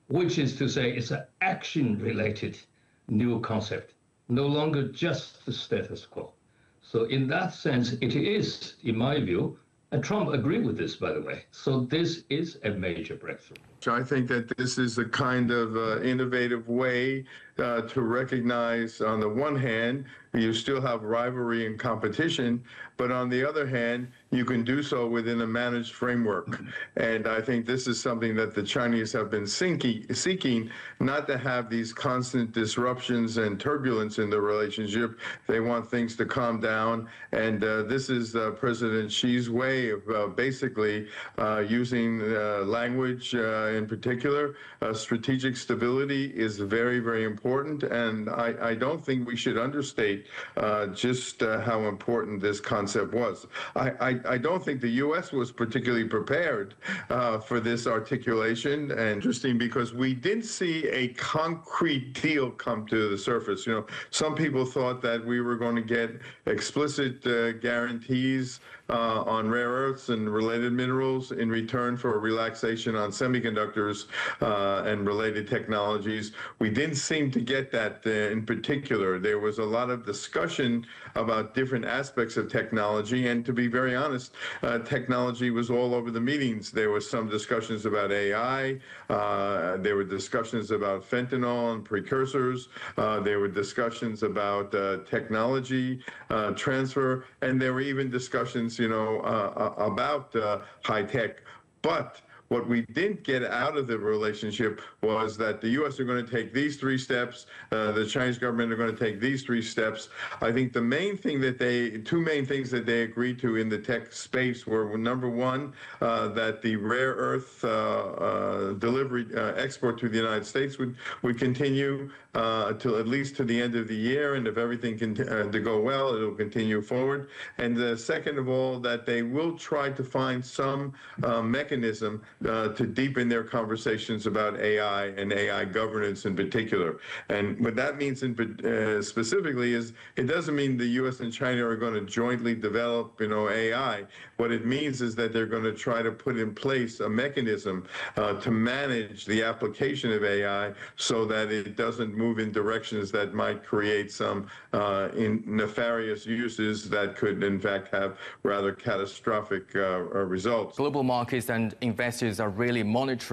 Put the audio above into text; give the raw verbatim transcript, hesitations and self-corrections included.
which is to say it's an action-related new concept, no longer just the status quo. So in that sense, it is, in my view, and Trump agreed with this, by the way. So this is a major breakthrough. I think that this is a kind of uh, innovative way uh, to recognize, on the one hand, you still have rivalry and competition, but on the other hand, you can do so within a managed framework. And I think this is something that the Chinese have been sinking, seeking, not to have these constant disruptions and turbulence in the relationship. They want things to calm down. And uh, this is uh, President Xi's way of uh, basically uh, using uh, language uh, in particular. Uh, strategic stability is very, very important. And I, I don't think we should understate uh, just uh, how important this concept was. I, I, I don't think the U S was particularly prepared uh, for this articulation. And interesting because we didn't see a concrete deal come to the surface. You know, some people thought that we were going to get explicit uh, guarantees uh, on rare earths and related minerals in return for a relaxation on semiconductors uh, and related technologies. We didn't seem to get that uh, in particular. There was a lot of discussion about different aspects of technology, and to be very honest, uh, technology was all over the meetings. There was some discussions about A I, uh, there were discussions about fentanyl and precursors, uh, there were discussions about uh, technology uh, transfer, and there were even discussions, you know, uh, about uh, high tech. But what we didn't get out of the relationship was that the U S are going to take these three steps, uh, the Chinese government are going to take these three steps. I think the main thing that they, two main things that they agreed to in the tech space were, number one, uh, that the rare earth uh, uh, delivery, uh, export to the United States would, would continue uh, till at least to the end of the year, and if everything can uh, to go well, it'll continue forward. And uh, second of all, that they will try to find some uh, mechanism Uh, to deepen their conversations about A I and A I governance in particular. And what that means in, uh, specifically is it doesn't mean the U S and China are going to jointly develop, you know, A I. What it means is that they're going to try to put in place a mechanism uh, to manage the application of A I so that it doesn't move in directions that might create some uh, in nefarious uses that could, in fact, have rather catastrophic uh, results. Global markets and investors are really monitoring